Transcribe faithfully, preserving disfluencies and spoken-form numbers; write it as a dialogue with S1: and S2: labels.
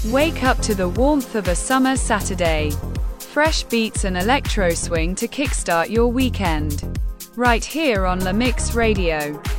S1: Wake up to the warmth of a summer Saturday. Fresh beats and electro swing to kickstart your weekend. Right here on La Mix Radio.